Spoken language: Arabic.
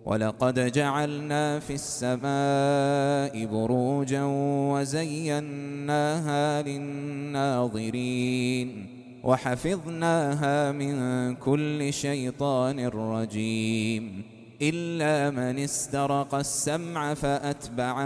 ولقد جعلنا في السماء بروجا وزيناها للناظرين وحفظناها من كل شيطان رجيم إلا من استرق السمع فأتبعه